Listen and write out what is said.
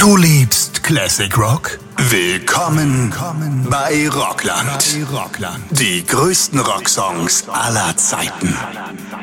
Du liebst Classic Rock? Willkommen bei Rockland. Die größten Rocksongs aller Zeiten.